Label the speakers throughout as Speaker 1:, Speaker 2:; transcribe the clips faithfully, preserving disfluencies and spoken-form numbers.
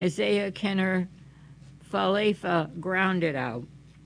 Speaker 1: Isaiah Kenner Falefa grounded out.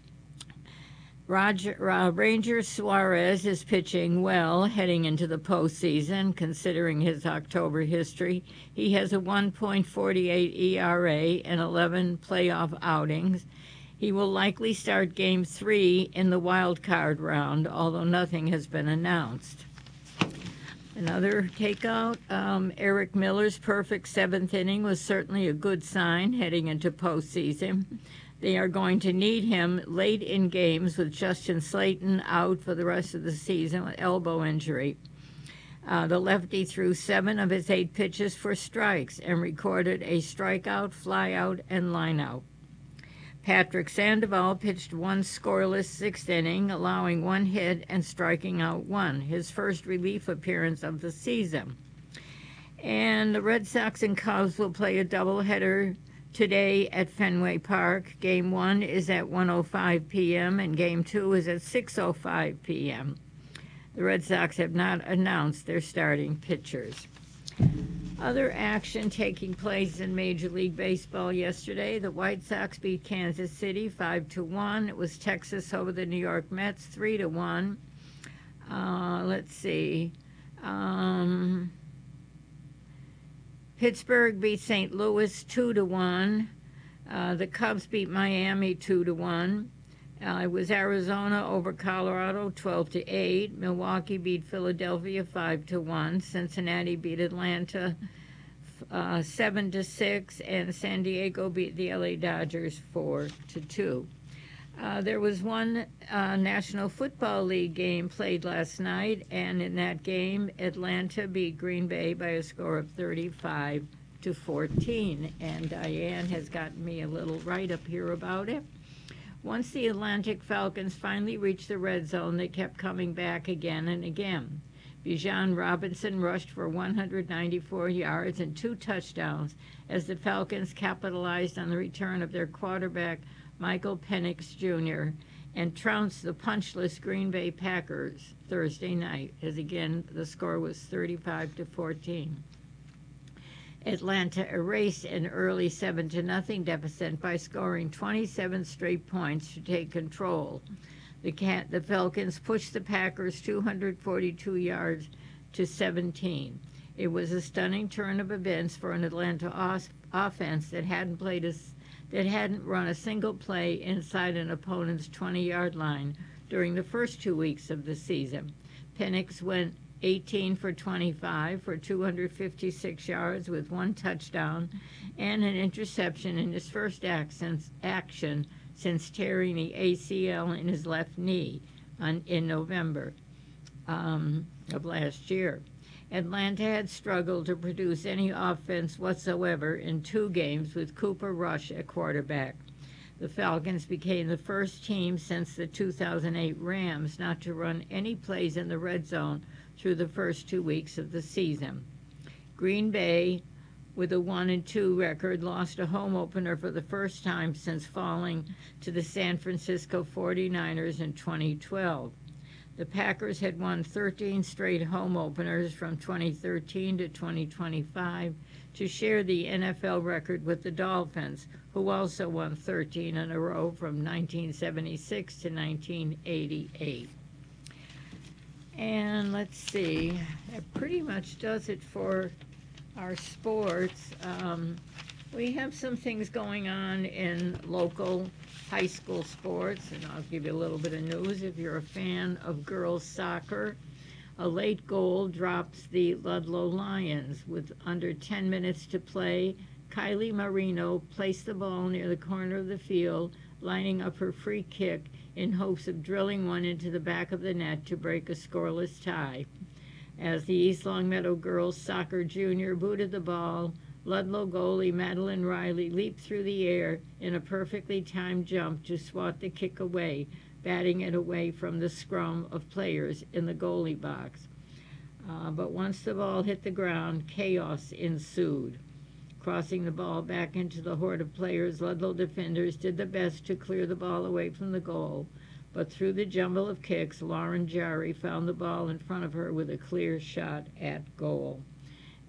Speaker 1: Roger, uh, Ranger Suarez is pitching well heading into the postseason, considering his October history. He has a one point four eight E R A and eleven playoff outings. He will likely start Game three in the wild card round, although nothing has been announced. Another takeout, um, Eric Miller's perfect seventh inning was certainly a good sign heading into postseason. They are going to need him late in games with Justin Slayton out for the rest of the season with elbow injury. Uh, the lefty threw seven of his eight pitches for strikes and recorded a strikeout, flyout, and lineout. Patrick Sandoval pitched one scoreless sixth inning, allowing one hit and striking out one, his first relief appearance of the season. And the Red Sox and Cubs will play a doubleheader today at Fenway Park. Game one is at one oh five p.m. and Game two is at six oh five p.m. The Red Sox have not announced their starting pitchers. Other action taking place in Major League Baseball yesterday. The White Sox beat Kansas City five to one. It was Texas over the New York Mets three to one. Uh, let's see. Um, Pittsburgh beat Saint Louis two to one. Uh, the Cubs beat Miami two to one. Uh, it was Arizona over Colorado twelve to eight. Milwaukee beat Philadelphia five to one. Cincinnati beat Atlanta uh, seven to six, and San Diego beat the L A Dodgers four to two. Uh, there was one uh, National Football League game played last night, and in that game, Atlanta beat Green Bay by a score of thirty-five to fourteen. And Diane has gotten me a little write-up here about it. Once the Atlantic Falcons finally reached the red zone, they kept coming back again and again. Bijan Robinson rushed for one hundred ninety-four yards and two touchdowns as the Falcons capitalized on the return of their quarterback, Michael Penix Junior, and trounced the punchless Green Bay Packers Thursday night, as again the score was thirty-five to fourteen. Atlanta erased an early seven to nothing deficit by scoring twenty-seven straight points to take control. The, Cat, the Falcons pushed the Packers two hundred forty-two yards to seventeen. It was a stunning turn of events for an Atlanta os- offense that hadn't played a, that hadn't run a single play inside an opponent's twenty-yard line during the first two weeks of the season. Penix went eighteen for twenty-five for two hundred fifty-six yards with one touchdown and an interception in his first action since tearing the A C L in his left knee on, in November um, of last year. Atlanta had struggled to produce any offense whatsoever in two games with Cooper Rush at quarterback. The Falcons became the first team since the two thousand eight Rams not to run any plays in the red zone through the first two weeks of the season. Green Bay, with a one and two record, lost a home opener for the first time since falling to the San Francisco forty-niners in twenty twelve. The Packers had won thirteen straight home openers from twenty thirteen to twenty twenty-five to share the N F L record with the Dolphins, who also won thirteen in a row from nineteen seventy-six to nineteen eighty-eight. And let's see, that pretty much does it for our sports. Um, we have some things going on in local high school sports, and I'll give you a little bit of news. If you're a fan of girls soccer, a late goal drops the Ludlow Lions. With under ten minutes to play, Kylie Marino placed the ball near the corner of the field, lining up her free kick in hopes of drilling one into the back of the net to break a scoreless tie. As the East Longmeadow girls soccer junior booted the ball, Ludlow goalie Madeline Riley leaped through the air in a perfectly timed jump to swat the kick away, batting it away from the scrum of players in the goalie box. Uh, but once the ball hit the ground, chaos ensued. Crossing the ball back into the horde of players, Ludlow defenders did their best to clear the ball away from the goal, but through the jumble of kicks, Lauren Jarry found the ball in front of her with a clear shot at goal.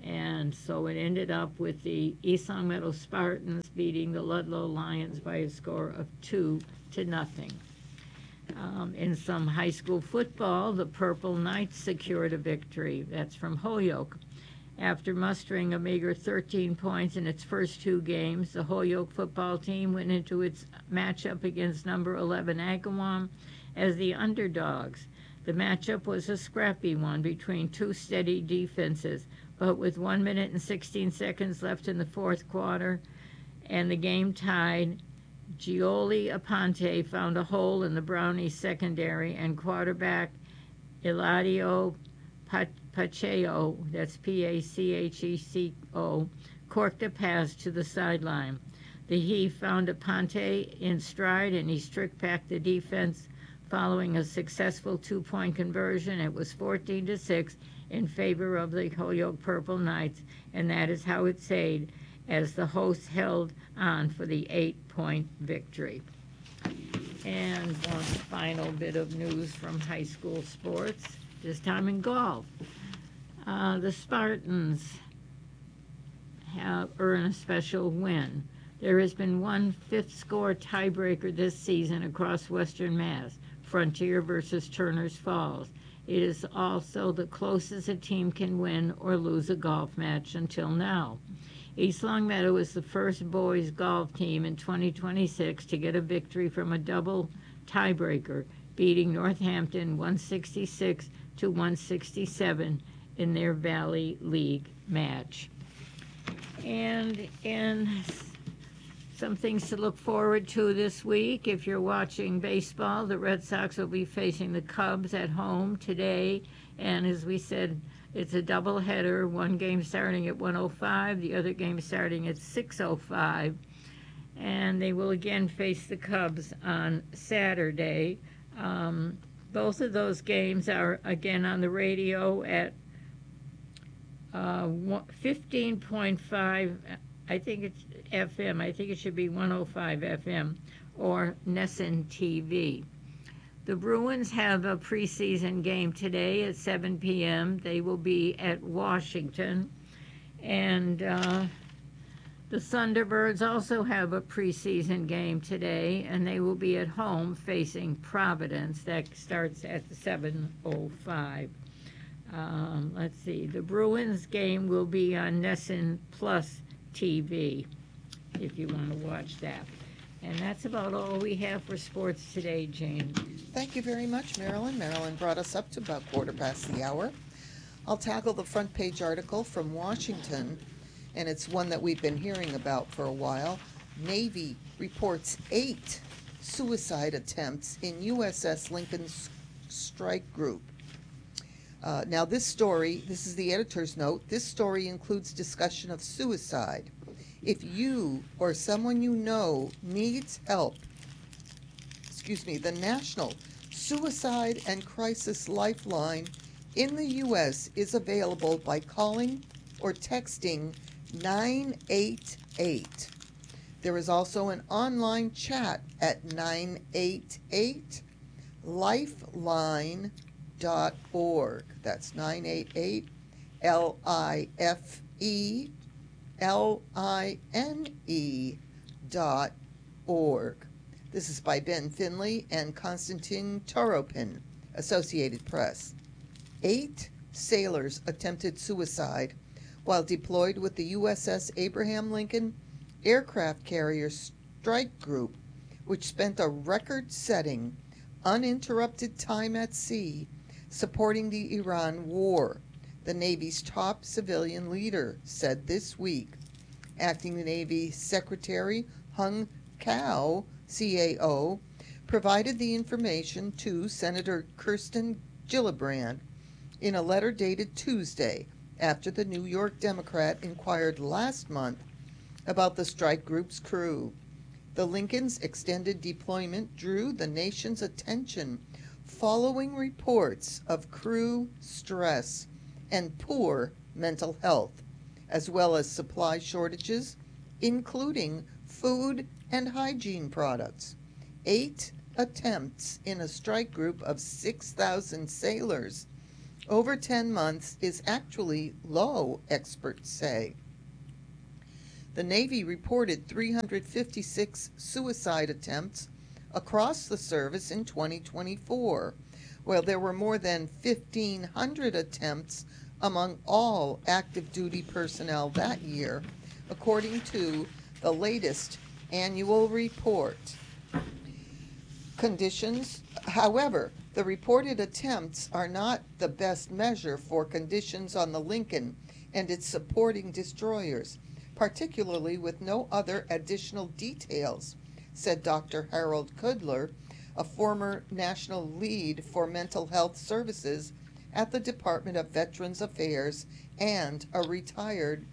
Speaker 1: And so it ended up with the East Long Meadow Spartans beating the Ludlow Lions by a score of two to nothing. Um, in some high school football, the Purple Knights secured a victory. That's from Holyoke. After mustering a meager thirteen points in its first two games, the Holyoke football team went into its matchup against number eleven Agawam as the underdogs. The matchup was a scrappy one between two steady defenses, but with one minute and sixteen seconds left in the fourth quarter and the game tied, Gioli Aponte found a hole in the Brownies secondary, and quarterback Eladio Pacheco, that's P A C H E C O, corked a pass to the sideline. The Heat found Aponte in stride, and he stripped back the defense. Following a successful two-point conversion, it was fourteen to six in favor of the Holyoke Purple Knights, and that is how it stayed as the hosts held on for the eight-point victory. And one final bit of news from high school sports, this time in golf. Uh, the Spartans have earned a special win. There has been one fifth-score tiebreaker this season across Western Mass, Frontier versus Turner's Falls. It is also the closest a team can win or lose a golf match until now. East Longmeadow is the first boys golf team in twenty twenty-six to get a victory from a double tiebreaker, beating Northampton one sixty-six to one sixty-seven in their Valley League match. And in some things to look forward to this week, if you're watching baseball, the Red Sox will be facing the Cubs at home today, and as we said, it's a doubleheader, one game starting at one oh five, the other game starting at six oh five. And they will again face the Cubs on Saturday. Um, both of those games are again on the radio at uh, fifteen point five, I think it's F M, I think it should be one oh five F M, or Nesson T V. The Bruins have a preseason game today at seven p.m. They will be at Washington. And uh, the Thunderbirds also have a preseason game today, and they will be at home facing Providence. That starts at seven oh five. Um, let's see. The Bruins game will be on Nesson Plus T V, if you want to watch that. And that's about all we have for sports today, Jane.
Speaker 2: Thank you very much, Marilyn. Marilyn brought us up to about quarter past the hour. I'll tackle the front page article from Washington, and it's one that we've been hearing about for a while. Navy reports eight suicide attempts in U S S Lincoln's strike group. Uh, now this story, this is the editor's note, this story includes discussion of suicide. If you or someone you know needs help, excuse me, the National Suicide and Crisis Lifeline in the U S is available by calling or texting nine eight eight. There is also an online chat at nine eight eight lifeline dot org. That's nine eight eight L I F E L I N E dot org. This is by Ben Finley and Konstantin Toropin, Associated Press. Eight sailors attempted suicide while deployed with the U S S Abraham Lincoln aircraft carrier strike group, which spent a record-setting, uninterrupted time at sea supporting the Iran war, the Navy's top civilian leader said this week. Acting Navy Secretary Hung Cao, C A O, provided the information to Senator Kirsten Gillibrand in a letter dated Tuesday after the New York Democrat inquired last month about the strike group's crew. The Lincoln's extended deployment drew the nation's attention following reports of crew stress and poor mental health, as well as supply shortages, including food and hygiene products. Eight attempts in a strike group of six thousand sailors Over ten months is actually low, experts say. The Navy reported three hundred fifty-six suicide attempts across the service in twenty twenty-four, while there were more than fifteen hundred attempts among all active duty personnel that year, according to the latest annual report. Conditions, however, the reported attempts are not the best measure for conditions on the Lincoln and its supporting destroyers, particularly with no other additional details, said Doctor Harold Kudler, a former national lead for mental health services at the Department of Veterans Affairs and a retired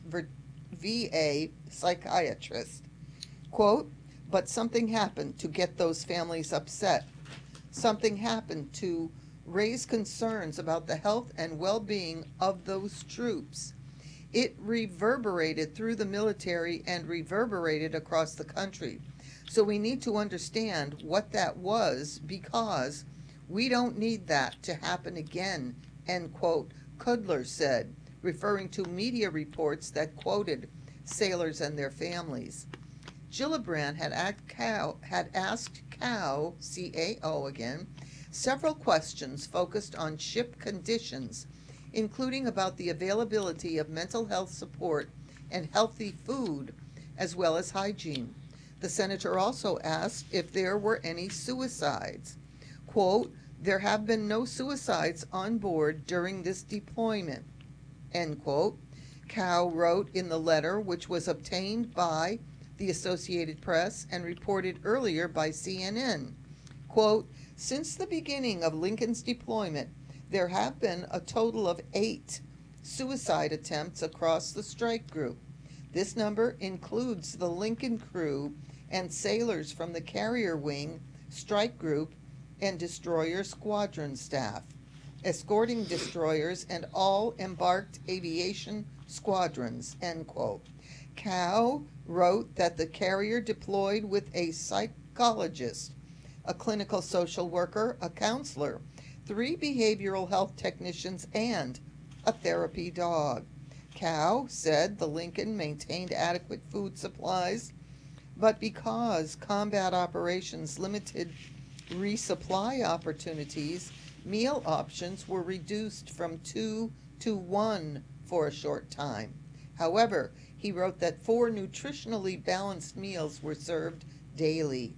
Speaker 2: V A psychiatrist. Quote, but something happened to get those families upset. Something happened to raise concerns about the health and well-being of those troops. It reverberated through the military and reverberated across the country. So we need to understand what that was, because we don't need that to happen again, end quote, Kudler said, referring to media reports that quoted sailors and their families. Gillibrand had asked Cao, had asked Cao, C A O again, several questions focused on ship conditions, including about the availability of mental health support and healthy food, as well as hygiene. The senator also asked if there were any suicides. Quote, there have been no suicides on board during this deployment, end quote. Cao wrote in the letter, which was obtained by the Associated Press and reported earlier by C N N, quote, since the beginning of Lincoln's deployment, there have been a total of eight suicide attempts across the strike group. This number includes the Lincoln crew and sailors from the carrier wing, strike group, and destroyer squadron staff, escorting destroyers and all embarked aviation squadrons, end quote. Cao wrote that the carrier deployed with a psychologist, a clinical social worker, a counselor, three behavioral health technicians, and a therapy dog. Cao said the Lincoln maintained adequate food supplies, but because combat operations limited resupply opportunities, meal options were reduced from two to one for a short time. However, he wrote that four nutritionally balanced meals were served daily.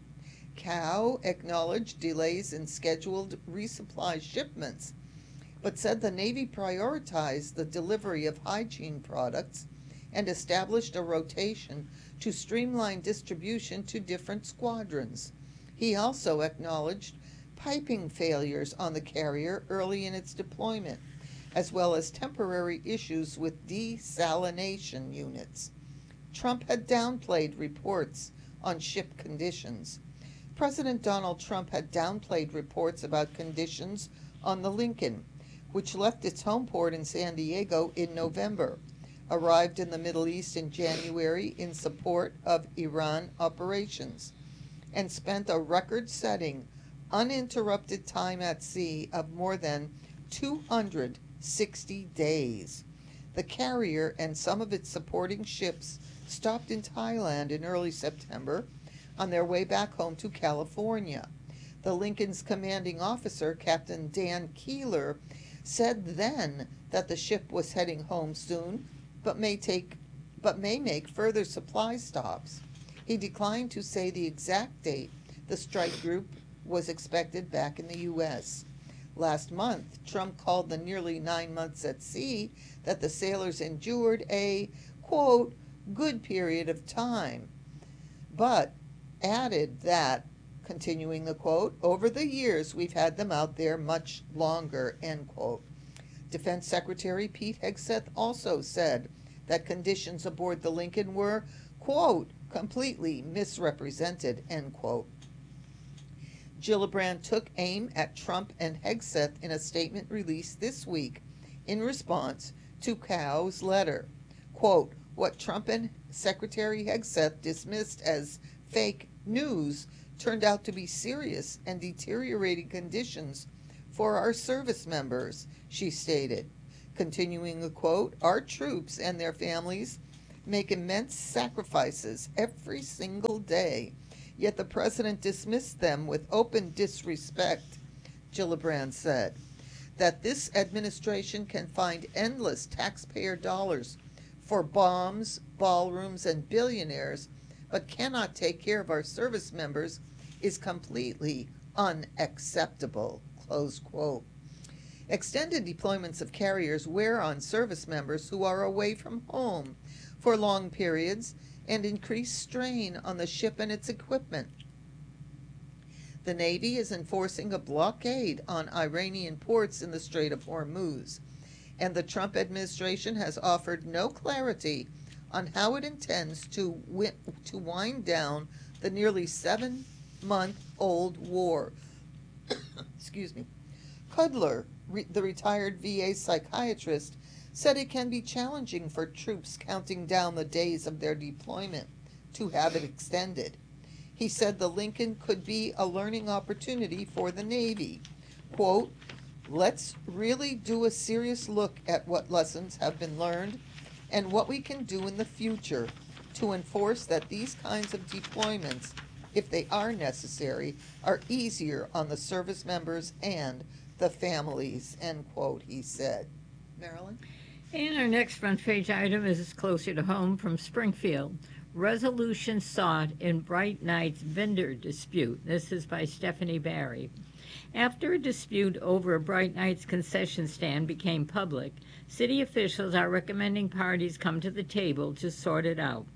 Speaker 2: Cao acknowledged delays in scheduled resupply shipments, but said the Navy prioritized the delivery of hygiene products and established a rotation to streamline distribution to different squadrons. He also acknowledged piping failures on the carrier early in its deployment, as well as temporary issues with desalination units. Trump had downplayed reports on ship conditions. President Donald Trump had downplayed reports about conditions on the Lincoln, which left its home port in San Diego in November, arrived in the Middle East in January in support of Iran operations, and spent a record-setting, uninterrupted time at sea of more than two hundred sixty days. The carrier and some of its supporting ships stopped in Thailand in early September on their way back home to California. The Lincoln's commanding officer, Captain Dan Keeler, said then that the ship was heading home soon, but may take, but may make further supply stops. He declined to say the exact date the strike group was expected back in the U S Last month, Trump called the nearly nine months at sea that the sailors endured a, quote, good period of time, but added that, continuing the quote, over the years we've had them out there much longer, end quote. Defense Secretary Pete Hegseth also said that conditions aboard the Lincoln were, quote, completely misrepresented, end quote. Gillibrand took aim at Trump and Hegseth in a statement released this week in response to Cao's letter. Quote, what Trump and Secretary Hegseth dismissed as fake news turned out to be serious and deteriorating conditions for our service members, she stated. Continuing the quote, our troops and their families make immense sacrifices every single day, yet the president dismissed them with open disrespect, Gillibrand said. That this administration can find endless taxpayer dollars for bombs, ballrooms, and billionaires, but cannot take care of our service members is completely unacceptable, close quote. Extended deployments of carriers wear on service members who are away from home for long periods and increase strain on the ship and its equipment. The Navy is enforcing a blockade on Iranian ports in the Strait of Hormuz, and the Trump administration has offered no clarity on how it intends to, wi- to wind down the nearly seven-month-old war. Excuse me. Kudler, re- the retired V A psychiatrist, said it can be challenging for troops counting down the days of their deployment to have it extended. He said the Lincoln could be a learning opportunity for the Navy. Quote, let's really do a serious look at what lessons have been learned and what we can do in the future to enforce that these kinds of deployments, if they are necessary, are easier on the service members and the families, end quote, he said. Marilyn?
Speaker 1: And our next front page item is closer to home from Springfield. Resolution sought in Bright Night's vendor dispute. This is by Stephanie Barry. After a dispute over a Bright Night's concession stand became public, city officials are recommending parties come to the table to sort it out.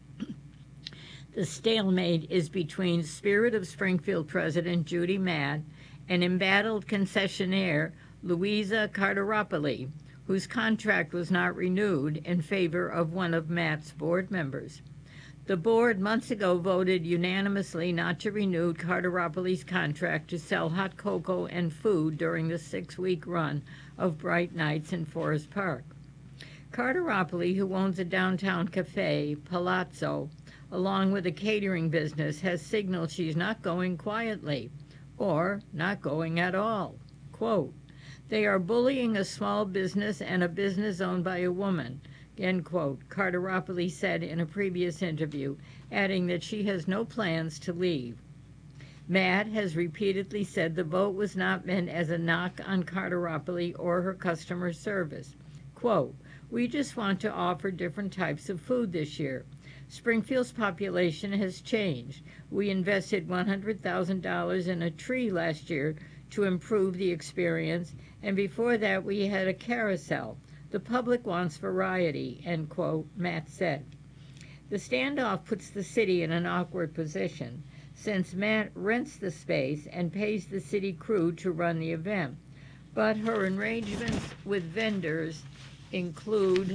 Speaker 1: The stalemate is between Spirit of Springfield President Judy Matt and embattled concessionaire Louisa Carteropoli, whose contract was not renewed in favor of one of Matt's board members. The board months ago voted unanimously not to renew Carteropoli's contract to sell hot cocoa and food during the six-week run of Bright Nights in Forest Park. Carteropoli, who owns a downtown cafe, Palazzo, along with a catering business, has signaled she's not going quietly, or not going at all. Quote, they are bullying a small business and a business owned by a woman, end quote, Carteropoli said in a previous interview, adding that she has no plans to leave. Matt has repeatedly said the vote was not meant as a knock on Carteropoli or her customer service. Quote, we just want to offer different types of food this year. Springfield's population has changed. We invested one hundred thousand dollars in a tree last year to improve the experience, and before that we had a carousel. The public wants variety, end quote, Matt said. The standoff puts the city in an awkward position, since Matt rents the space and pays the city crew to run the event. But her arrangements with vendors include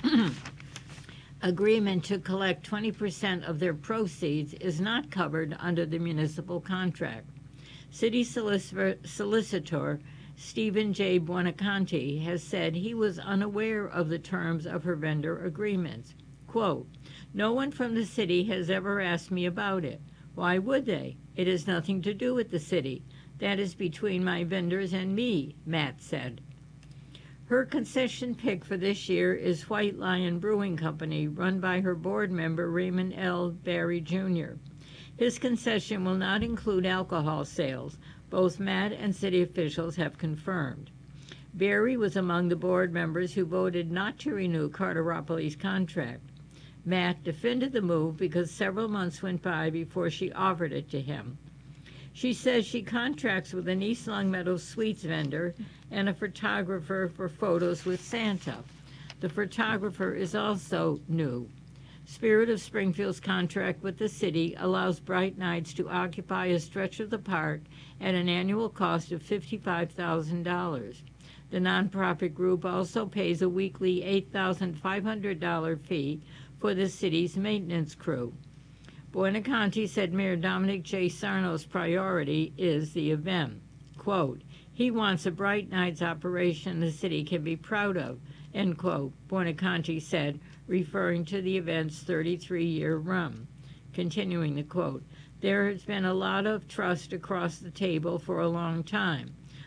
Speaker 1: agreement to collect twenty percent of their proceeds is not covered under the municipal contract. City solicitor, solicitor Stephen J. Buonaconti has said he was unaware of the terms of her vendor agreements. Quote, no one from the city has ever asked me about it. Why would they? It has nothing to do with the city. That is between my vendors and me, Matt said. Her concession pick for this year is White Lion Brewing Company, run by her board member Raymond L. Barry Junior His concession will not include alcohol sales. Both Matt and city officials have confirmed. Barry was among the board members who voted not to renew Carteropoli's contract. Matt defended the move because several months went by before she offered it to him. She says she contracts with an East Longmeadow sweets vendor and a photographer for photos with Santa. The photographer is also new. Spirit of Springfield's contract with the city allows Bright Nights to occupy a stretch of the park at an annual cost of fifty-five thousand dollars. The nonprofit group also pays a weekly eight thousand five hundred dollars fee for the city's maintenance crew. Buonaconti said Mayor Dominic J. Sarno's priority is the event. Quote, he wants a Bright Nights operation the city can be proud of, end quote, Buonaconti said, referring to the event's thirty-three-year run. Continuing the quote, there has been a lot of trust across the table for a long time.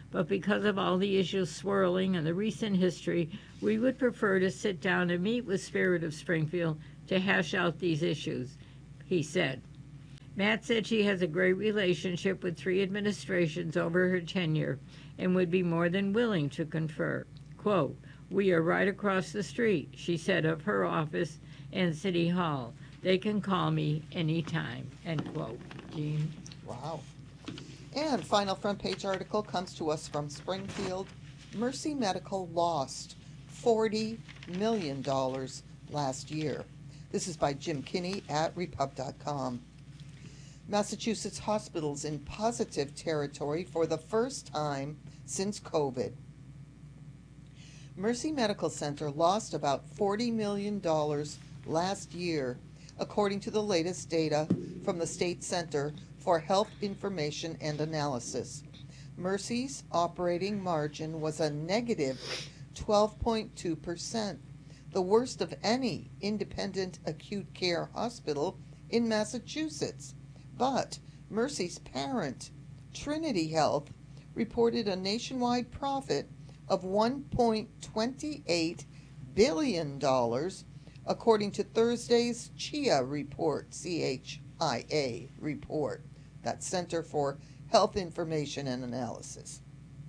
Speaker 1: but because of all the issues swirling and the recent history, we would prefer to sit down and meet with Spirit of Springfield to hash out these issues, he said. Matt said she has a great relationship with three administrations over her tenure and would be more than willing to confer. Quote, "We are right across the street," she said, of her office and City Hall. "They can call me anytime," end quote. Jean?
Speaker 2: Wow. And final front page article comes to us from Springfield. Mercy Medical lost forty million dollars last year. This is by Jim Kinney at repub dot com. Massachusetts hospitals in positive territory for the first time since COVID. Mercy Medical Center lost about forty million dollars last year, according to the latest data from the State Center for Health Information and Analysis. Mercy's operating margin was a negative twelve point two percent, the worst of any independent acute care hospital in Massachusetts. But Mercy's parent, Trinity Health, reported a nationwide profit of one point two eight billion dollars, according to Thursday's CHIA report, C H I A report, that Center for Health Information and Analysis.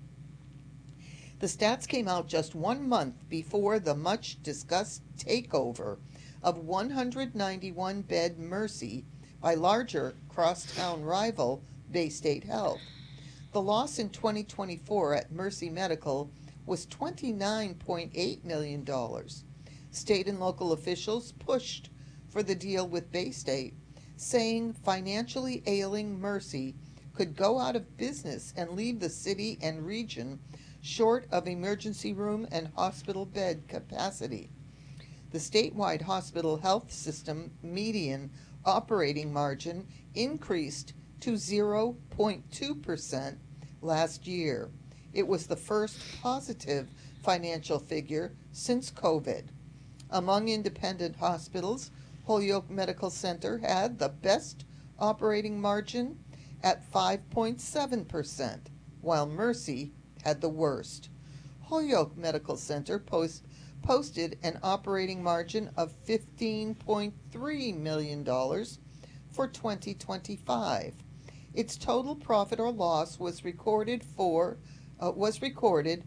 Speaker 2: The stats came out just one month before the much-discussed takeover of one hundred ninety-one bed Mercy by larger crosstown rival Baystate Health. The loss in twenty twenty-four at Mercy Medical was twenty-nine point eight million dollars. State and local officials pushed for the deal with Baystate, saying financially ailing Mercy could go out of business and leave the city and region short of emergency room and hospital bed capacity. The statewide hospital health system median operating margin increased to zero point two percent last year. It was the first positive financial figure since COVID. Among independent hospitals, Holyoke Medical Center had the best operating margin at five point seven percent, while Mercy had the worst. Holyoke Medical Center post, posted an operating margin of fifteen point three million dollars for twenty twenty-five. Its total profit or loss was recorded for uh, was recorded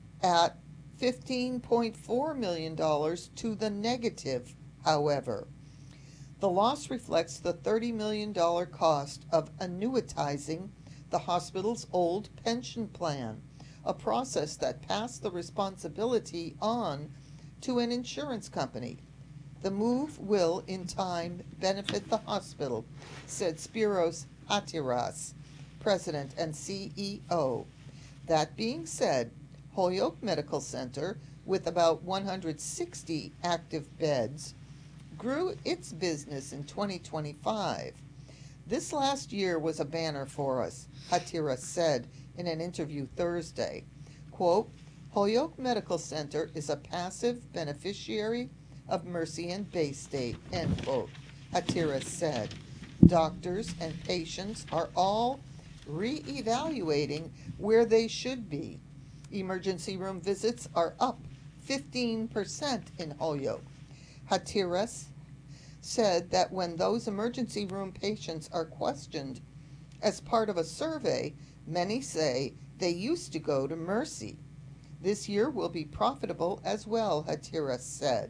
Speaker 2: at fifteen point four million dollars to the negative, however. The loss reflects the thirty million dollars cost of annuitizing the hospital's old pension plan, a process that passed the responsibility on to an insurance company. The move will, in time, benefit the hospital, said Spiros Hatiras, president and C E O. That being said, Holyoke Medical Center, with about one hundred sixty active beds, grew its business in twenty twenty-five. "This last year was a banner for us," Hatiras said in an interview Thursday. Quote, "Holyoke Medical Center is a passive beneficiary of Mercy and Baystate," end quote, Hatiras said. Doctors and patients are all re-evaluating where they should be. Emergency room visits are up fifteen percent in Holyoke. Hatiras said that when those emergency room patients are questioned as part of a survey, many say they used to go to Mercy. This year will be profitable as well, Hatiras said,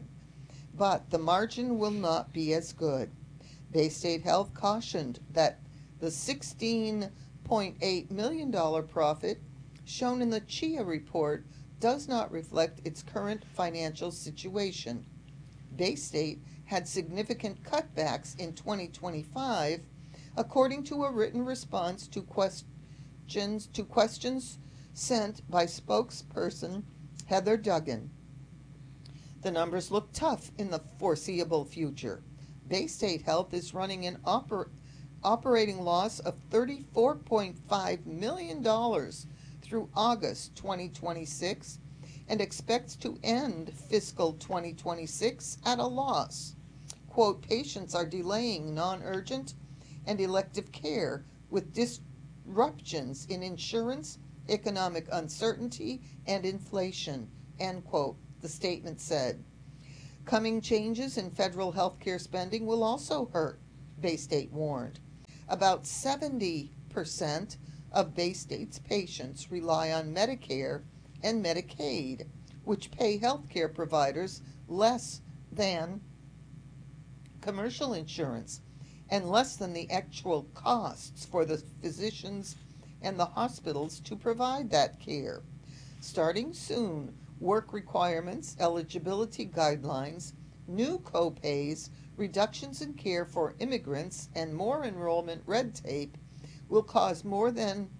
Speaker 2: but the margin will not be as good. Baystate Health cautioned that the sixteen point eight million dollars profit shown in the CHIA report does not reflect its current financial situation. Baystate had significant cutbacks in twenty twenty-five, according to a written response to questions to questions sent by spokesperson Heather Duggan. The numbers look tough in the foreseeable future. Baystate Health is running an oper- operating loss of thirty-four point five million dollars through August twenty twenty-six and expects to end fiscal twenty twenty-six at a loss. Quote, "Patients are delaying non-urgent and elective care with disruptions in insurance economic uncertainty and inflation, end quote, the statement said. Coming changes in federal health care spending will also hurt, Baystate warned. About seventy percent of Baystate's patients rely on Medicare and Medicaid, which pay health care providers less than commercial insurance and less than the actual costs for the physicians and the hospitals to provide that care. Starting soon, work requirements, eligibility guidelines, new co-pays, reductions in care for immigrants, and more enrollment red tape will cause more than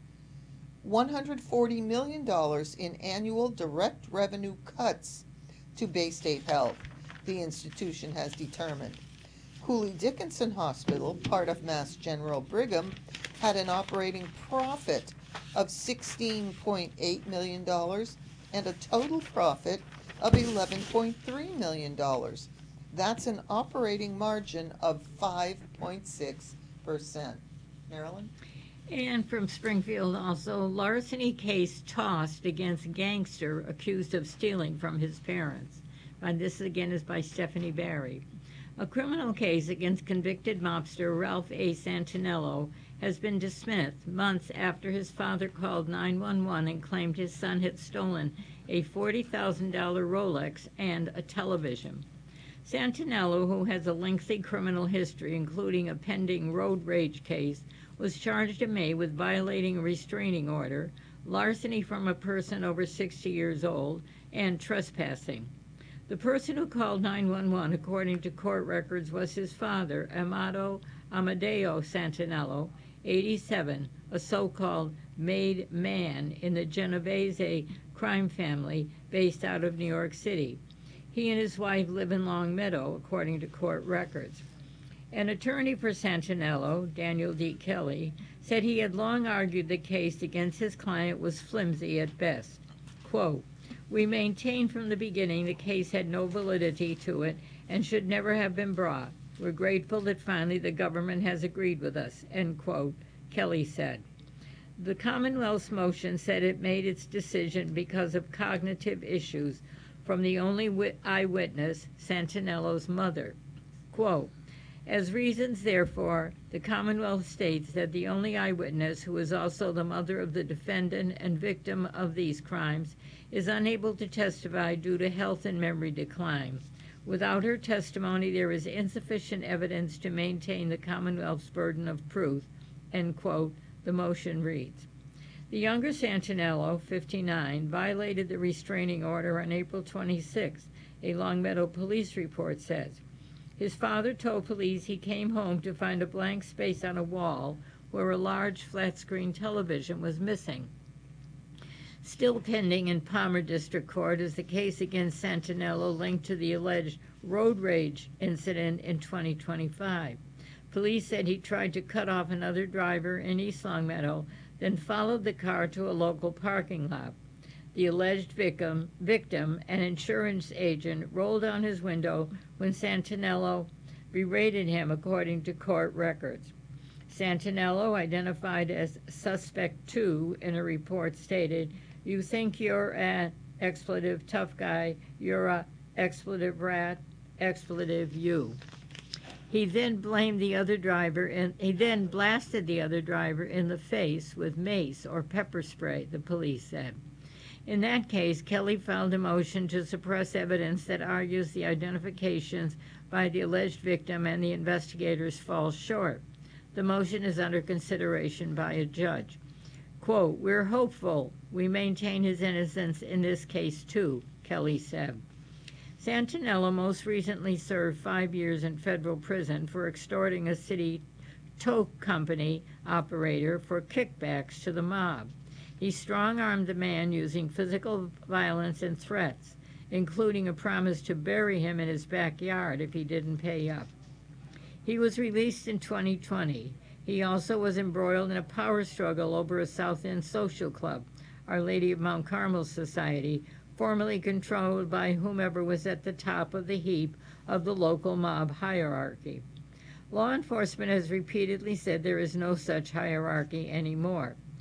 Speaker 2: one hundred forty million dollars in annual direct revenue cuts to Baystate Health, the institution has determined. Cooley Dickinson Hospital, part of Mass General Brigham, had an operating profit of sixteen point eight million dollars and a total profit of eleven point three million dollars. That's an operating margin of five point six percent. Marilyn?
Speaker 1: And from Springfield also, larceny case tossed against gangster accused of stealing from his parents. And this again is by Stephanie Barry. A criminal case against convicted mobster Ralph A. Santinello has been dismissed months after his father called nine one one and claimed his son had stolen a forty thousand dollars Rolex and a television. Santinello, who has a lengthy criminal history, including a pending road rage case, was charged in May with violating a restraining order, larceny from a person over sixty years old, and trespassing. The person who called nine one one, according to court records, was his father, Amado Amadeo Santinello, eighty-seven, a so-called made man in the Genovese crime family based out of New York City. He and his wife live in Long Meadow, according to court records. An attorney for Santinello, Daniel D. Kelly, said he had long argued the case against his client was flimsy at best. Quote, "We maintained from the beginning the case had no validity to it and should never have been brought. We're grateful that finally the government has agreed with us," end quote, Kelly said. The Commonwealth's motion said it made its decision because of cognitive issues from the only wit- eyewitness, Santinello's mother. Quote, "As reasons, therefore, the Commonwealth states that the only eyewitness, who is also the mother of the defendant and victim of these crimes, is unable to testify due to health and memory decline. Without her testimony, there is insufficient evidence to maintain the Commonwealth's burden of proof," end quote, the motion reads. The younger Santinello, fifty-nine, violated the restraining order on April twenty-sixth, a Longmeadow police report says. His father told police he came home to find a blank space on a wall where a large flat-screen television was missing. Still pending in Palmer District Court is the case against Santinello linked to the alleged road rage incident in twenty twenty-five. Police said he tried to cut off another driver in East Longmeadow, then followed the car to a local parking lot. The alleged victim, victim, an insurance agent, rolled down his window when Santinello berated him, according to court records. Santinello, identified as Suspect two in a report, stated, "You think you're an expletive tough guy, you're a expletive rat, expletive you." He then blamed the other driver, and he then blasted the other driver in the face with mace or pepper spray, the police said. In that case, Kelly filed a motion to suppress evidence that argues the identifications by the alleged victim and the investigators fall short. The motion is under consideration by a judge. Quote, "We're hopeful we maintain his innocence in this case too," Kelly said. Santinello most recently served five years in federal prison for extorting a city tow company operator for kickbacks to the mob. He strong-armed the man using physical violence and threats, including a promise to bury him in his backyard if he didn't pay up. He was released in twenty twenty. He also was embroiled in a power struggle over a South End social club, Our Lady of Mount Carmel Society, formerly controlled by whomever was at the top of the heap of the local mob hierarchy. Law enforcement has repeatedly said there is no such hierarchy anymore.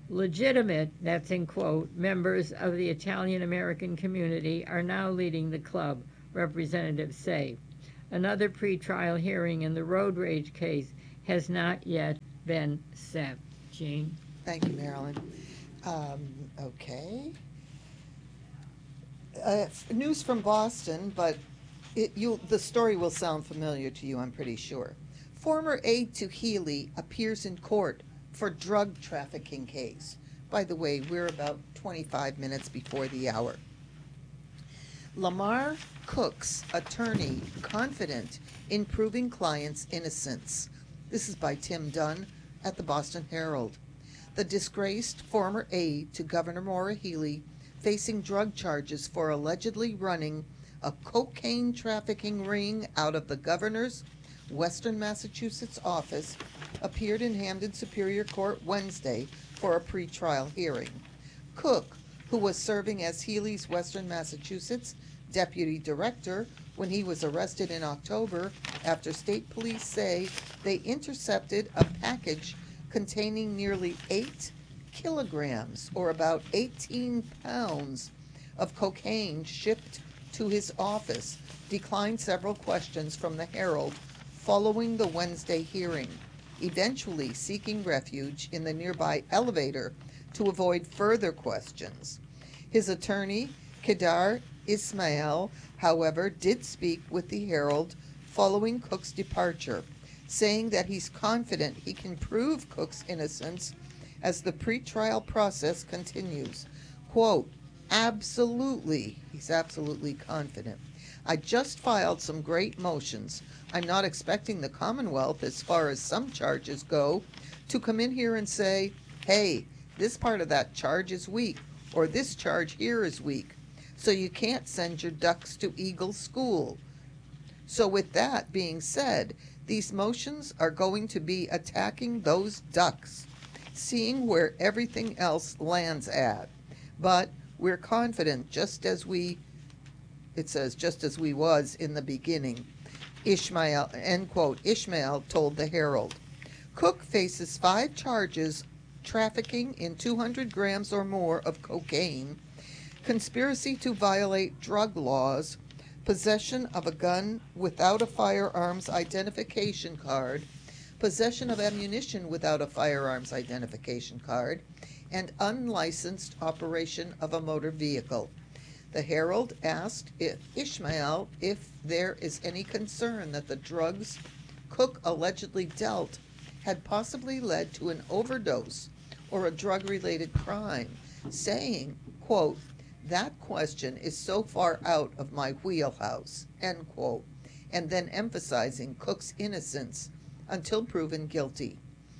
Speaker 1: Legitimate, that's in quote, members of the Italian-American community are now leading the club, representatives say. Another pretrial hearing in the road rage case has not yet been set. Jean?
Speaker 2: Thank you, Marilyn. Um, okay. Uh, f- news from Boston, but it, you, the story will sound familiar to you, I'm pretty sure. Former aide to Healy appears in court for drug trafficking case. By the way, we're about twenty-five minutes before the hour. Lamar Cook's attorney confident in proving client's innocence. This is by Tim Dunn at the Boston Herald. The disgraced former aide to Governor Maura Healey, facing drug charges for allegedly running a cocaine trafficking ring out of the governor's Western Massachusetts office, appeared in Hampden Superior Court Wednesday for a pretrial hearing. Cook, who was serving as Healey's Western Massachusetts deputy director when he was arrested in October after state police say they intercepted a package containing nearly eight kilograms, or about eighteen pounds, of cocaine shipped to his office, declined several questions from the Herald following the Wednesday hearing, eventually seeking refuge in the nearby elevator to avoid further questions. His attorney, Kedar Ismail, however, did speak with the Herald following Cook's departure, saying that he's confident he can prove Cook's innocence as the pretrial process continues. Quote, absolutely, he's absolutely confident. I just filed some great motions. I'm not expecting the Commonwealth, as far as some charges go, to come in here and say, hey, this part of that charge is weak, or this charge here is weak, so you can't send your ducks to Eagle School. So with that being said, these motions are going to be attacking those ducks, seeing where everything else lands at. But we're confident, just as we, it says, just as we was in the beginning. Ishmael, end quote, Ishmael told the Herald. Cook faces five charges: trafficking in two hundred grams or more of cocaine, conspiracy to violate drug laws, possession of a gun without a firearms identification card, possession of ammunition without a firearms identification card, and unlicensed operation of a motor vehicle. The Herald asked if Ishmael if there is any concern that the drugs Cook allegedly dealt had possibly led to an overdose or a drug-related crime, saying, quote, that question is so far out of my wheelhouse, end quote, and then emphasizing Cook's innocence until proven guilty.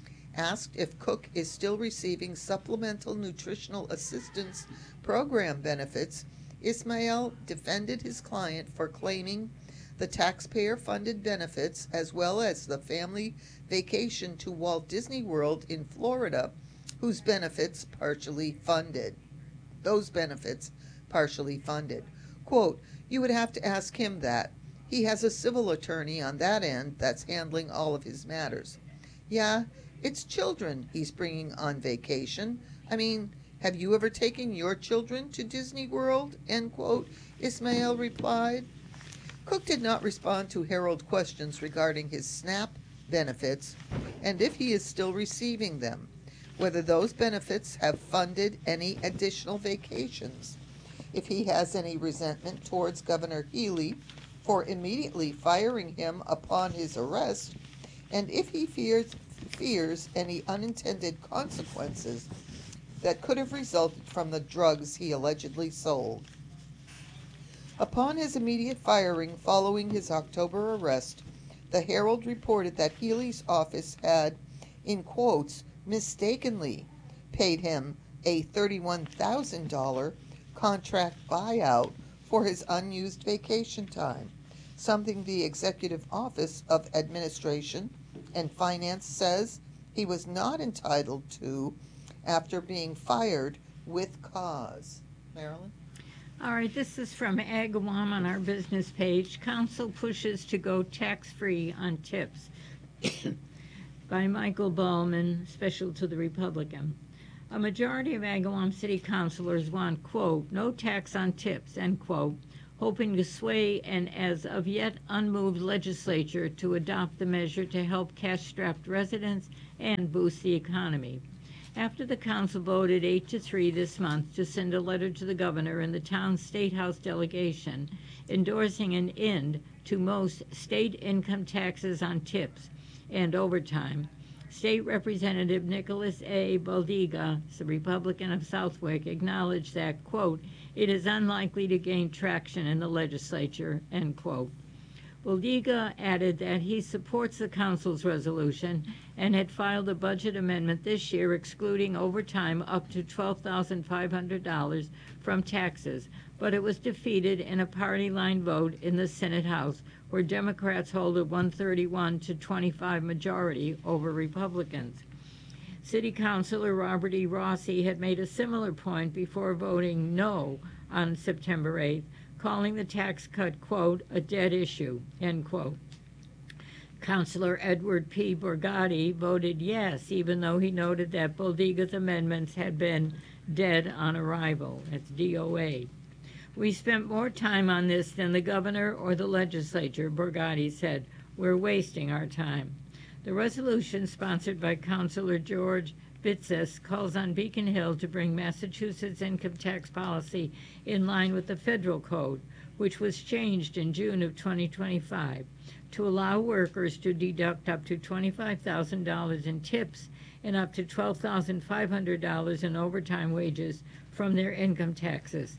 Speaker 2: Asked if Cook is still receiving supplemental nutritional assistance program benefits, Ismail defended his client for claiming the taxpayer-funded benefits as well as the family vacation to Walt Disney World in Florida, whose benefits partially funded. Those benefits partially funded. Quote, you would have to ask him that. He has a civil attorney on that end that's handling all of his matters. Yeah, it's children he's bringing on vacation. I mean, have you ever taken your children to Disney World? End quote, Ismail replied. Cook did not respond to Herald questions regarding his SNAP benefits and if he is still receiving them, whether those benefits have funded any additional vacations, if he has any resentment towards Governor Healey for immediately firing him upon his arrest, and if he fears, fears any unintended consequences that could have resulted from the drugs he allegedly sold. Upon his immediate firing following his October arrest, the Herald reported that Healey's office had, in quotes, mistakenly paid him a thirty-one thousand dollars contract buyout for his unused vacation time, something the Executive Office of Administration and Finance says he was not entitled to after being fired with cause. Marilyn?
Speaker 1: All right, this is from Agawam on our business page. Council pushes to go tax-free on tips by Michael Ballman, special to the Republican. A majority of Agawam City Councilors want, quote, no tax on tips, end quote, hoping to sway an as of yet unmoved legislature to adopt the measure to help cash-strapped residents and boost the economy. After the council voted eight to three this month to send a letter to the governor and the town's State House delegation endorsing an end to most state income taxes on tips and overtime, State Representative Nicholas A. Baldiga, the Republican of Southwick, acknowledged that, quote, it is unlikely to gain traction in the legislature, end quote. Baldiga added that he supports the council's resolution and had filed a budget amendment this year excluding overtime up to twelve thousand five hundred dollars from taxes, but it was defeated in a party line vote in the Senate House, where Democrats hold a one thirty-one to twenty-five majority over Republicans. City Councilor Robert E. Rossi had made a similar point before voting no on September eighth, calling the tax cut, quote, a dead issue, end quote. Councilor Edward P. Borgatti voted yes, even though he noted that Baldiga's amendments had been dead on arrival. That's D O A. We spent more time on this than the governor or the legislature, Borgatti said. We're wasting our time. The resolution, sponsored by Councilor George Bitsis, calls on Beacon Hill to bring Massachusetts income tax policy in line with the federal code, which was changed in June of twenty twenty-five, to allow workers to deduct up to twenty-five thousand dollars in tips and up to twelve thousand five hundred dollars in overtime wages from their income taxes.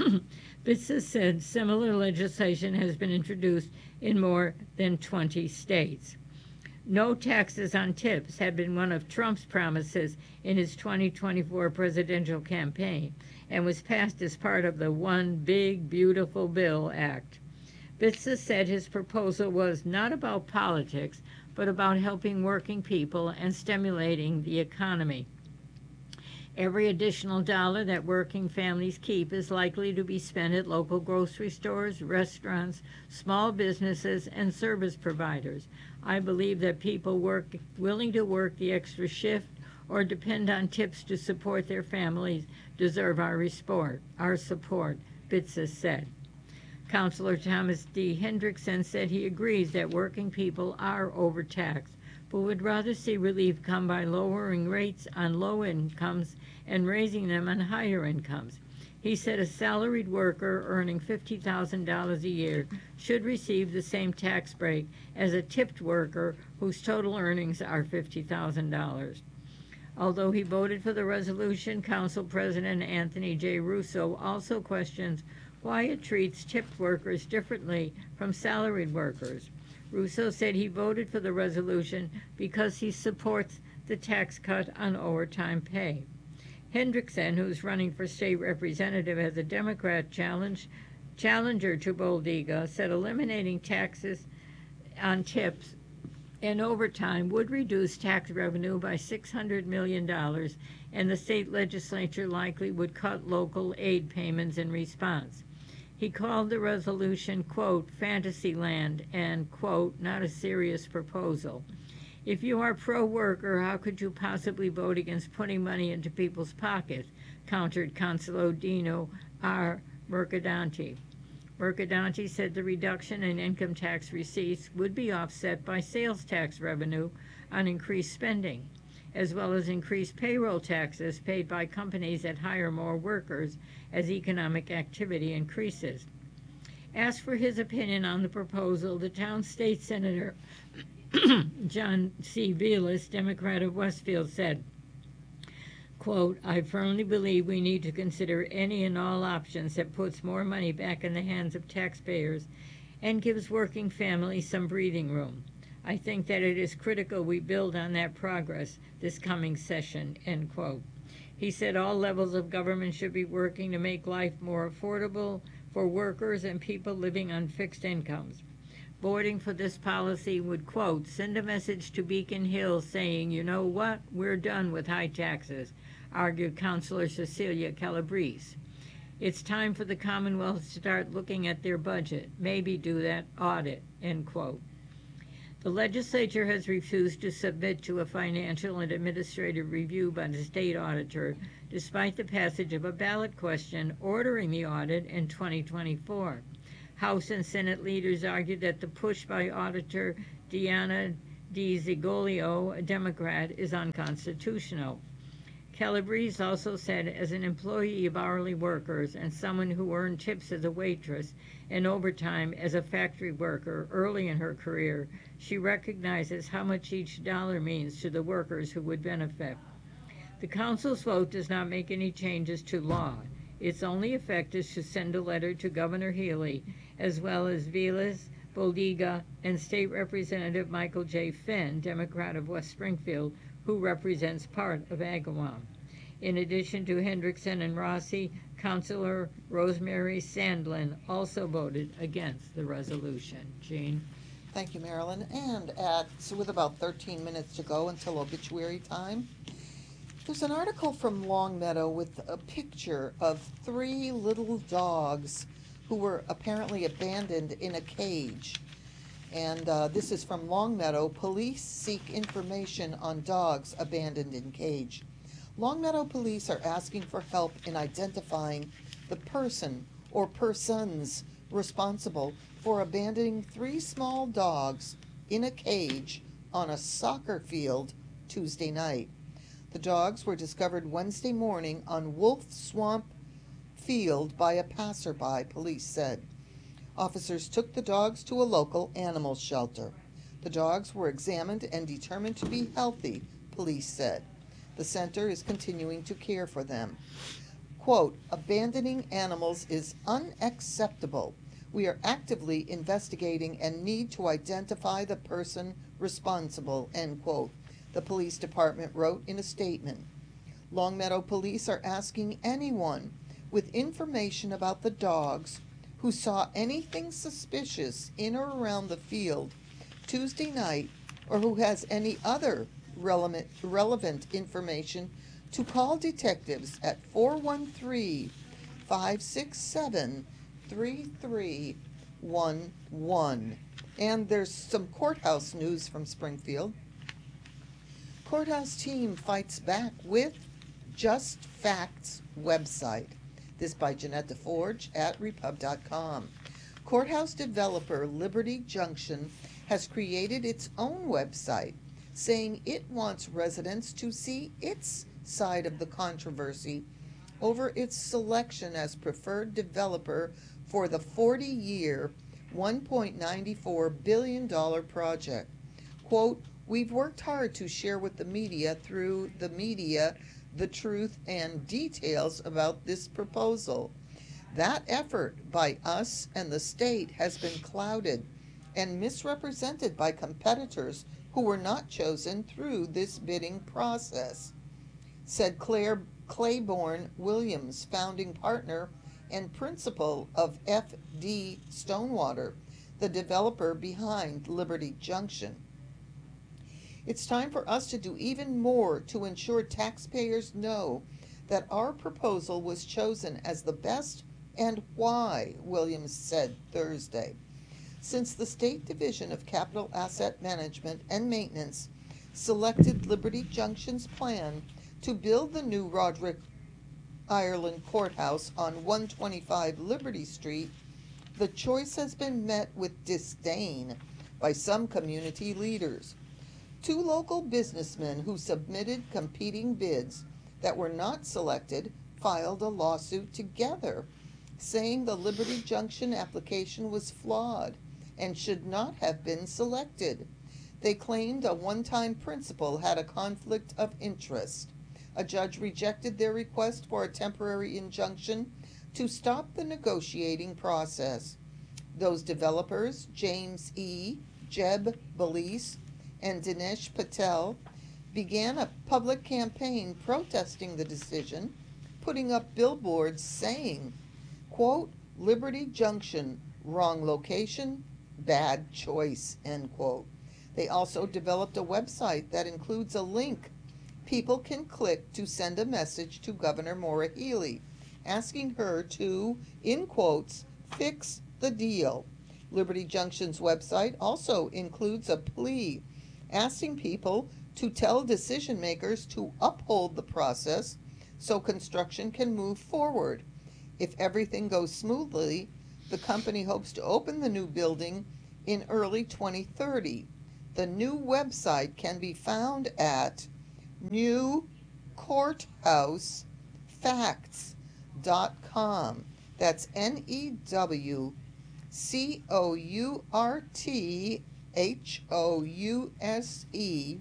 Speaker 1: Bitsis said similar legislation has been introduced in more than twenty states. No taxes on tips had been one of Trump's promises in his twenty twenty-four presidential campaign and was passed as part of the One Big Beautiful Bill Act. Bitsis said his proposal was not about politics, but about helping working people and stimulating the economy. Every additional dollar that working families keep is likely to be spent at local grocery stores, restaurants, small businesses, and service providers. I believe that people work, willing to work the extra shift or depend on tips to support their families deserve our support, our support, Bitsis said. Councilor Thomas D. Hendrickson said he agrees that working people are overtaxed, but would rather see relief come by lowering rates on low incomes and raising them on higher incomes. He said a salaried worker earning fifty thousand dollars a year should receive the same tax break as a tipped worker whose total earnings are fifty thousand dollars. Although he voted for the resolution, Council President Anthony J. Russo also questions why it treats tipped workers differently from salaried workers. Russo said he voted for the resolution because he supports the tax cut on overtime pay. Hendrickson, who's running for state representative as a Democrat challenge, challenger to Baldiga, said eliminating taxes on tips and overtime would reduce tax revenue by six hundred million dollars, and the state legislature likely would cut local aid payments in response. He called the resolution, quote, fantasy land and, quote, not a serious proposal. If you are pro-worker, how could you possibly vote against putting money into people's pockets? Countered Councilor Dino R. Mercadanti. Mercadanti said the reduction in income tax receipts would be offset by sales tax revenue on increased spending, as well as increased payroll taxes paid by companies that hire more workers as economic activity increases. Asked for his opinion on the proposal, the town's state senator, John C. Velas, Democrat of Westfield, said, quote, I firmly believe we need to consider any and all options that puts more money back in the hands of taxpayers and gives working families some breathing room. I think that it is critical we build on that progress this coming session, end quote. He said all levels of government should be working to make life more affordable for workers and people living on fixed incomes. Voting for this policy would, quote, send a message to Beacon Hill saying, you know what, we're done with high taxes, argued Councilor Cecilia Calabrese. It's time for the Commonwealth to start looking at their budget, maybe do that audit, end quote. The legislature has refused to submit to a financial and administrative review by the state auditor, despite the passage of a ballot question ordering the audit in twenty twenty-four. House and Senate leaders argued that the push by Auditor Diana DiZigolio, a Democrat, is unconstitutional. Calabrese also said, as an employee of hourly workers and someone who earned tips as a waitress and overtime as a factory worker early in her career, she recognizes how much each dollar means to the workers who would benefit. The council's vote does not make any changes to law. Its only effect is to send a letter to Governor Healy, as well as Vilas, Boldiga, and State Representative Michael J. Finn, Democrat of West Springfield, who represents part of Agawam. In addition to Hendrickson and Rossi, Councilor Rosemary Sandlin also voted against the resolution. Jean?
Speaker 2: Thank you, Marilyn. And at, so with about thirteen minutes to go until obituary time, there's an article from Longmeadow with a picture of three little dogs who were apparently abandoned in a cage. And uh, this is from Longmeadow. Police seek information on dogs abandoned in cage. Longmeadow police are asking for help in identifying the person or persons responsible for abandoning three small dogs in a cage on a soccer field Tuesday night. The dogs were discovered Wednesday morning on Wolf Swamp Field by a passerby, police said. Officers took the dogs to a local animal shelter. The dogs were examined and determined to be healthy, police said. The center is continuing to care for them. Quote, abandoning animals is unacceptable. We are actively investigating and need to identify the person responsible, end quote, the police department wrote in a statement. Longmeadow police are asking anyone with information about the dogs who saw anything suspicious in or around the field Tuesday night, or who has any other relevant, relevant information, to call detectives at four one three, five six seven, three three one one. And there's some courthouse news from Springfield. Courthouse team fights back with Just Facts website. This by Jeanette DeForge at repub dot com. Courthouse developer Liberty Junction has created its own website, saying it wants residents to see its side of the controversy over its selection as preferred developer for the forty-year, one point nine four billion dollars project. Quote, we've worked hard to share with the media through the media the truth and details about this proposal. That effort by us and the state has been clouded and misrepresented by competitors who were not chosen through this bidding process, said Claire Claiborne Williams, founding partner and principal of F D Stonewater, the developer behind Liberty Junction. It's time for us to do even more to ensure taxpayers know that our proposal was chosen as the best and why, Williams said Thursday. Since the State Division of Capital Asset Management and Maintenance selected Liberty Junction's plan to build the new Roderick Ireland Courthouse on one twenty-five Liberty Street, the choice has been met with disdain by some community leaders. Two local businessmen who submitted competing bids that were not selected filed a lawsuit together, saying the Liberty Junction application was flawed and should not have been selected. They claimed a one-time principal had a conflict of interest. A judge rejected their request for a temporary injunction to stop the negotiating process. Those developers, James E. Jeb Belize, and Dinesh Patel, began a public campaign protesting the decision, putting up billboards saying, quote, Liberty Junction, wrong location, bad choice, end quote. They also developed a website that includes a link people can click to send a message to Governor Maura Healey, asking her to, in quotes, fix the deal. Liberty Junction's website also includes a plea asking people to tell decision makers to uphold the process so construction can move forward. If everything goes smoothly, the company hopes to open the new building in early twenty thirty. The new website can be found at new courthouse facts dot com. That's N E W C O U R T H O U S E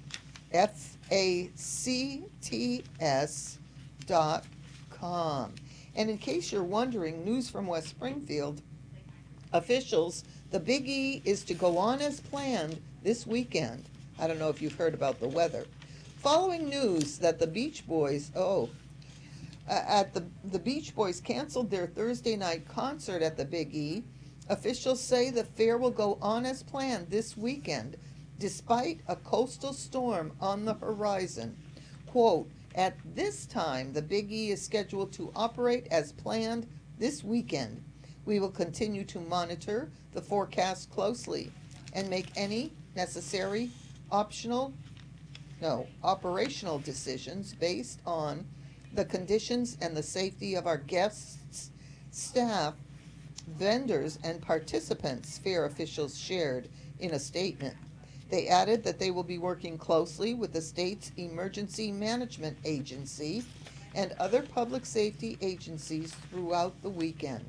Speaker 2: F A C T S dot com. And in case you're wondering, news from West Springfield officials, the Big E is to go on as planned this weekend. I don't know if you've heard about the weather. Following news that the Beach Boys, oh, uh, at the, the Beach Boys canceled their Thursday night concert at the Big E, officials say the fair will go on as planned this weekend, despite a coastal storm on the horizon. Quote, at this time, the Big E is scheduled to operate as planned this weekend. We will continue to monitor the forecast closely and make any necessary optional, no, operational decisions based on the conditions and the safety of our guests, staff, vendors, and participants, fair officials shared in a statement. They added that they will be working closely with the state's Emergency Management Agency and other public safety agencies throughout the weekend.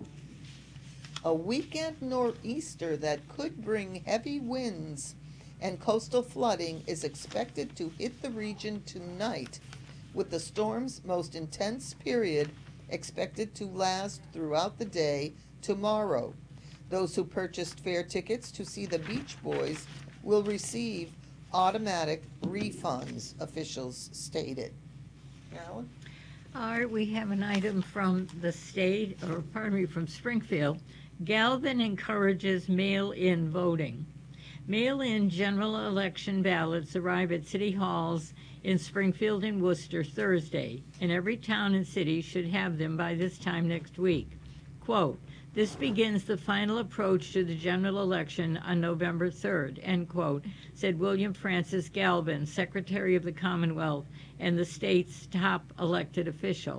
Speaker 2: A weekend nor'easter that could bring heavy winds and coastal flooding is expected to hit the region tonight, with the storm's most intense period expected to last throughout the day tomorrow. Those who purchased fair tickets to see the Beach Boys will receive automatic refunds, officials stated. Carolyn?
Speaker 1: All right, we have an item from the state, or pardon me, from Springfield. Galvin encourages mail-in voting. Mail-in general election ballots arrive at city halls in Springfield and Worcester Thursday, and every town and city should have them by this time next week. Quote, this begins the final approach to the general election on November third, end quote, said William Francis Galvin, Secretary of the Commonwealth and the state's top elected official.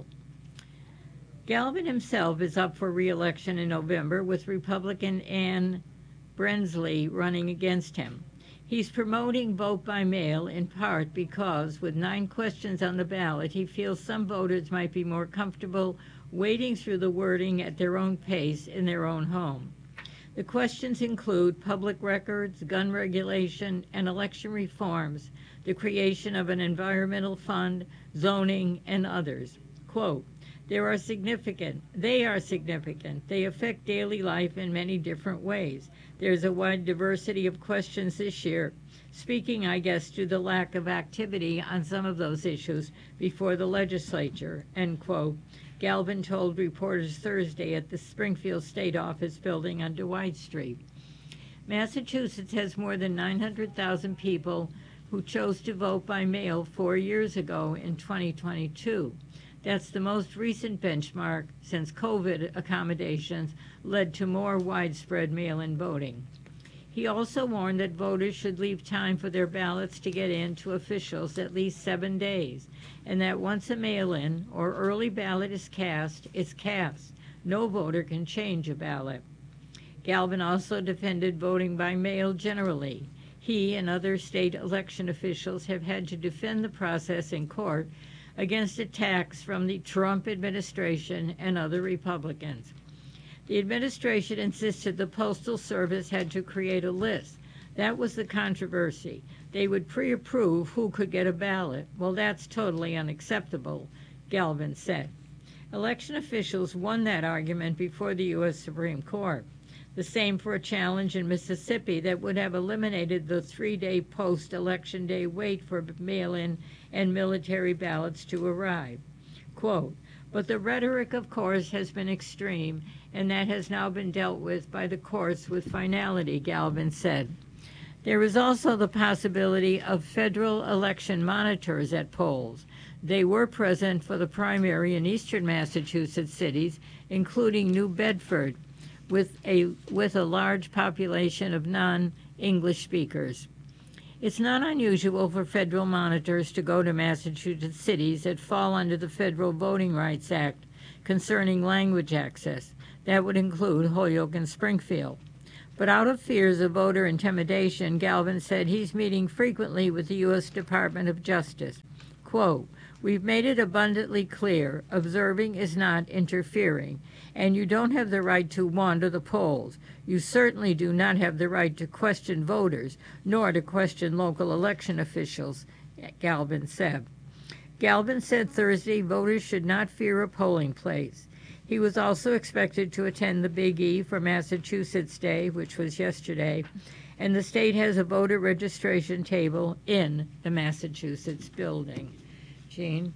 Speaker 1: Galvin himself is up for re-election in November, with Republican Ann Brensley running against him. He's promoting vote by mail in part because, with nine questions on the ballot, he feels some voters might be more comfortable wading through the wording at their own pace in their own home. The questions include public records, gun regulation, and election reforms, the creation of an environmental fund, zoning, and others. Quote, There are significant, they are significant. They affect daily life in many different ways. There's a wide diversity of questions this year, speaking, I guess, to the lack of activity on some of those issues before the legislature, end quote. Galvin told reporters Thursday at the Springfield State Office building on Dwight Street. Massachusetts has more than nine hundred thousand people who chose to vote by mail four years ago in twenty twenty-two. That's the most recent benchmark since COVID accommodations led to more widespread mail-in voting. He also warned that voters should leave time for their ballots to get in to officials at least seven days, and that once a mail-in or early ballot is cast, it's cast. No voter can change a ballot. Galvin also defended voting by mail generally. He and other state election officials have had to defend the process in court against attacks from the Trump administration and other Republicans. The administration insisted the Postal Service had to create a list. That was the controversy. They would pre-approve who could get a ballot. Well, that's totally unacceptable, Galvin said. Election officials won that argument before the U S Supreme Court. The same for a challenge in Mississippi that would have eliminated the three-day post-election day wait for mail-in and military ballots to arrive. Quote, but the rhetoric, of course, has been extreme, and that has now been dealt with by the courts with finality, Galvin said. There is also the possibility of federal election monitors at polls. They were present for the primary in eastern Massachusetts cities, including New Bedford, with a, with a large population of non-English speakers. It's not unusual for federal monitors to go to Massachusetts cities that fall under the Federal Voting Rights Act concerning language access. That would include Holyoke and Springfield. But out of fears of voter intimidation, Galvin said he's meeting frequently with the U S Department of Justice. Quote, "We've made it abundantly clear, observing is not interfering, and you don't have the right to wander the polls. You certainly do not have the right to question voters, nor to question local election officials," Galvin said. Galvin said Thursday voters should not fear a polling place. He was also expected to attend the Big E for Massachusetts Day, which was yesterday, and the state has a voter registration table in the Massachusetts building. Jean?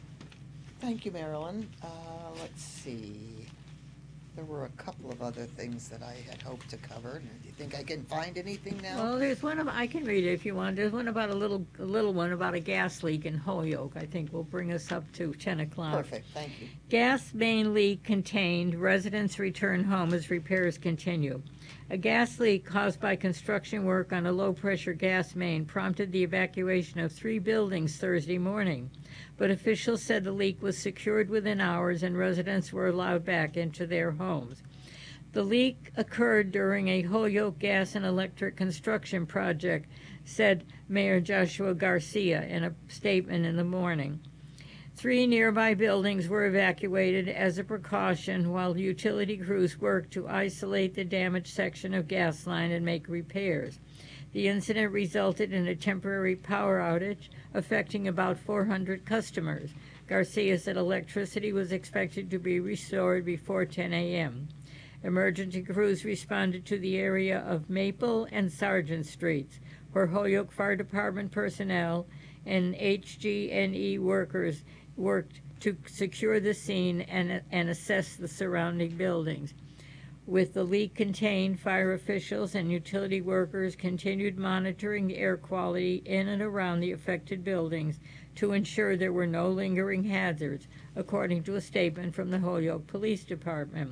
Speaker 2: Thank you, Marilyn. Uh, let's see. There were a couple of other things that I had hoped to cover. Do you think I can find anything now?
Speaker 1: Well, there's one of, I can read it if you want. There's one about a little, a little one about a gas leak in Holyoke. I think will bring us up to ten o'clock.
Speaker 2: Perfect, thank you.
Speaker 1: Gas main leak contained. Residents return home as repairs continue. A gas leak caused by construction work on a low-pressure gas main prompted the evacuation of three buildings Thursday morning. But officials said the leak was secured within hours and residents were allowed back into their homes. The leak occurred during a Holyoke gas and electric construction project, said Mayor Joshua Garcia in a statement in the morning. Three nearby buildings were evacuated as a precaution while utility crews worked to isolate the damaged section of gas line and make repairs. The incident resulted in a temporary power outage affecting about four hundred customers. Garcia said electricity was expected to be restored before ten a.m. Emergency crews responded to the area of Maple and Sargent Streets, where Holyoke Fire Department personnel and H G N E workers worked to secure the scene and, and assess the surrounding buildings. With the leak contained, fire officials and utility workers continued monitoring the air quality in and around the affected buildings to ensure there were no lingering hazards, according to a statement from the Holyoke Police Department.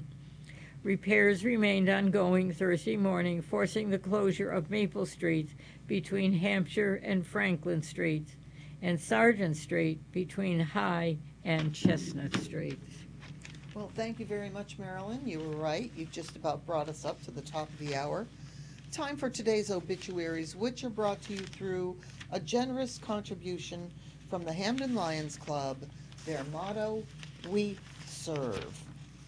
Speaker 1: Repairs remained ongoing Thursday morning, forcing the closure of Maple Street between Hampshire and Franklin Streets, and Sargent Street between High and Chestnut Streets.
Speaker 2: Well, thank you very much, Marilyn. You were right. You just about brought us up to the top of the hour. Time for today's obituaries, which are brought to you through a generous contribution from the Hamden Lions Club. Their motto, "We serve."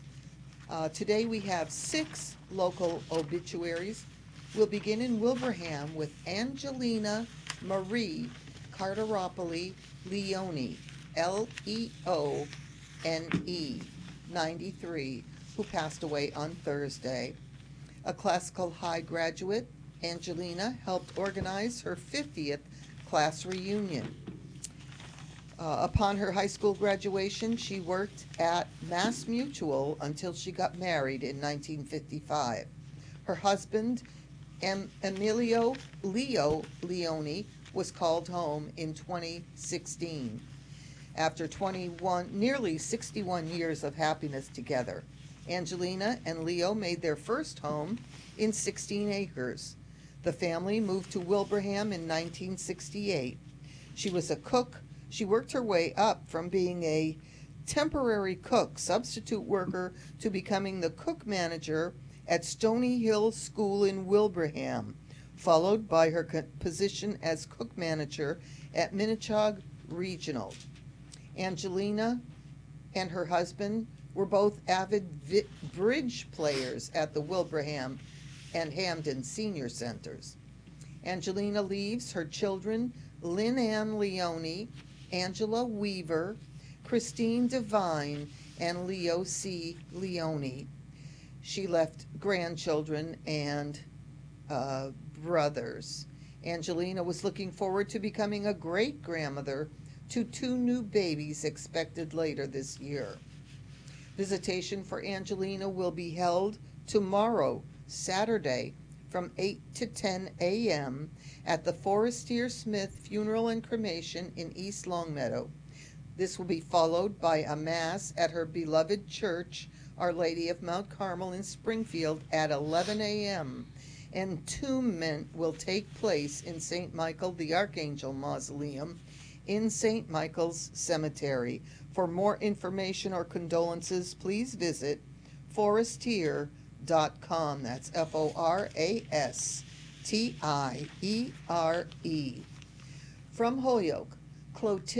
Speaker 2: Uh, today we have six local obituaries. We'll begin in Wilbraham with Angelina Marie Carteropoli Leone, L E O N E, ninety-three, who passed away on Thursday. A classical high graduate, Angelina helped organize her fiftieth class reunion. Uh, upon her high school graduation, she worked at Mass Mutual until she got married in nineteen fifty-five. Her husband, em- Emilio Leo Leone, was called home in twenty sixteen. After twenty-one, nearly sixty-one years of happiness together, Angelina and Leo made their first home in sixteen acres. The family moved to Wilbraham in nineteen sixty-eight. She was a cook. She worked her way up from being a temporary cook, substitute worker, to becoming the cook manager at Stony Hill School in Wilbraham, followed by her co- position as cook manager at Minnechaug Regional. Angelina and her husband were both avid vi- bridge players at the Wilbraham and Hamden Senior Centers. Angelina leaves her children, Lynn Ann Leone, Angela Weaver, Christine Devine, and Leo C. Leone. She left grandchildren and uh, brothers. Angelina was looking forward to becoming a great-grandmother to two new babies expected later this year. Visitation for Angelina will be held tomorrow, Saturday, from eight to ten a.m. at the Forestier Smith Funeral and Cremation in East Longmeadow. This will be followed by a mass at her beloved church, Our Lady of Mount Carmel in Springfield at eleven a.m. Entombment will take place in Saint Michael the Archangel Mausoleum in Saint Michael's Cemetery. For more information or condolences, please visit forestier dot com. That's F O R A S T I E R E. From Holyoke, Clotilde